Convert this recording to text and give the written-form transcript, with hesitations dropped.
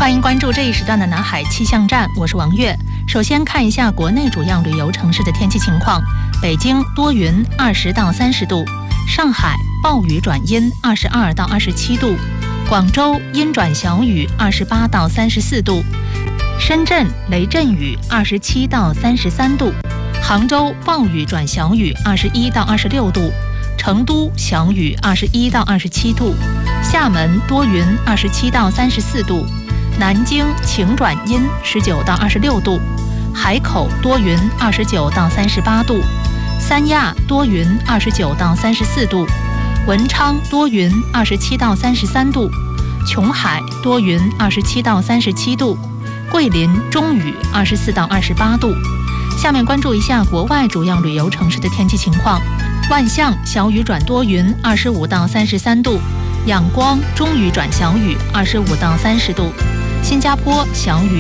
欢迎关注这一时段的南海气象站，我是王悦。首先看一下国内主要旅游城市的天气情况：北京多云，20到30度；上海暴雨转阴，22到27度；广州阴转小雨，28到34度；深圳雷阵雨，27到33度；杭州暴雨转小雨，21到26度；成都小雨，21到27度；厦门多云，27到34度；南京晴转阴，19到26度；海口多云，29到38度；三亚多云，29到34度；文昌多云，27到33度；琼海多云，27到37度；桂林中雨，24到28度。下面关注一下国外主要旅游城市的天气情况：万象小雨转多云，25到33度；仰光中雨转小雨，25到30度；新加坡小雨